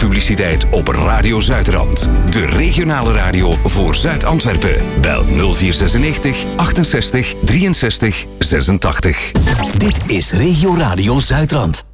publiciteit op Radio Zuidrand. De regionale radio voor Zuid-Antwerpen. Bel 0496 68 63 86. Dit is Regio Radio Zuidrand.